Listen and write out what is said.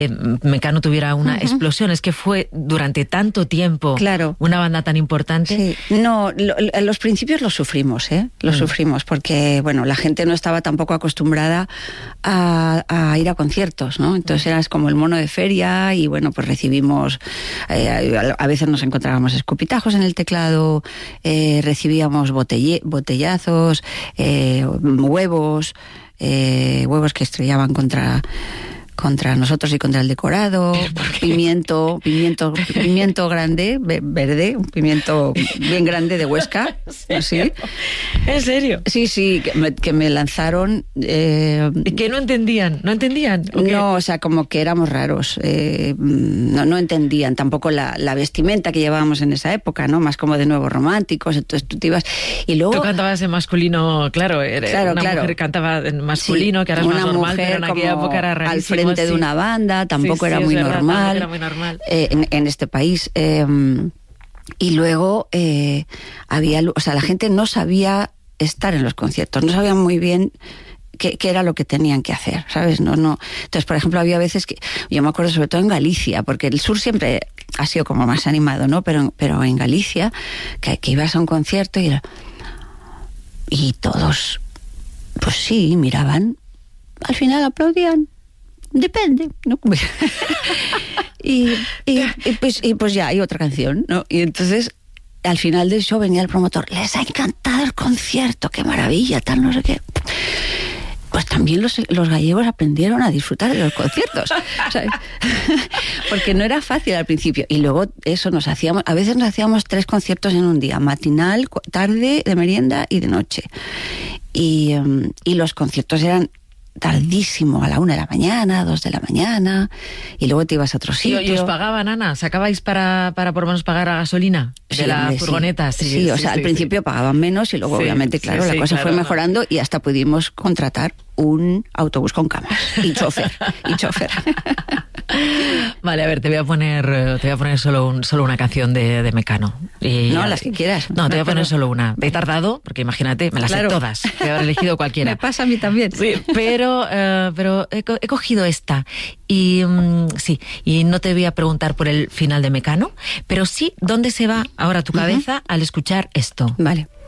Mecano tuviera una explosión. Es que fue durante tanto tiempo una banda tan importante. Sí. No, los principios los sufrimos, ¿eh? Los sufrimos porque, bueno, la gente no estaba tampoco acostumbrada a ir a conciertos, ¿no? Entonces eras como el mono de feria y, bueno, pues recibimos... a veces nos encontrábamos escupitajos en el teclado, recibíamos botellazos, huevos que estrellaban contra nosotros y contra el decorado, pimiento grande, verde, un pimiento bien grande de Huesca. ¿Sí? ¿En serio? Sí, que me lanzaron... ¿Que no entendían? ¿No entendían? No, o sea, como que éramos raros. No entendían tampoco la vestimenta que llevábamos en esa época, ¿no? Más como de nuevos románticos, entonces tú te ibas... Y luego... Tú cantabas en masculino, claro. Una mujer cantaba en masculino, que ahora es más normal, pero en aquella época era rarísimo. De una banda, tampoco era muy normal, era muy normal. En este país. Y luego la gente no sabía estar en los conciertos, no sabían muy bien qué era lo que tenían que hacer, ¿sabes? No. Entonces, por ejemplo, había veces que, yo me acuerdo sobre todo en Galicia, porque el sur siempre ha sido como más animado, ¿no? Pero en Galicia, que ibas a un concierto y todos, pues sí, miraban, al final aplaudían. Depende, ¿no? y pues ya hay otra canción, ¿no? Y entonces al final del show venía el promotor, les ha encantado el concierto, qué maravilla, tal, no sé qué. Pues también los gallegos aprendieron a disfrutar de los conciertos, ¿sabes? Porque no era fácil al principio. Y luego eso a veces nos hacíamos 3 conciertos en un día, matinal, tarde, de merienda y de noche. Y los conciertos eran tardísimo, a la 1 de la mañana, 2 de la mañana, y luego te ibas a otro sitio. ¿Y os pagaban, Ana? ¿Sacabais para por lo menos pagar la gasolina de la furgoneta? Sí, al principio pagaban menos y luego obviamente, claro, la cosa fue mejorando y hasta pudimos contratar un autobús con camas y chofer. Vale, a ver, te voy a poner solo una canción de Mecano. No, las que quieras. No, te voy a poner solo una. He tardado, porque imagínate, me las sé todas. Te haber elegido cualquiera. Me pasa a mí también. Sí, pero he cogido esta. Y y no te voy a preguntar por el final de Mecano, pero sí, ¿dónde se va ahora tu cabeza al escuchar esto? Vale.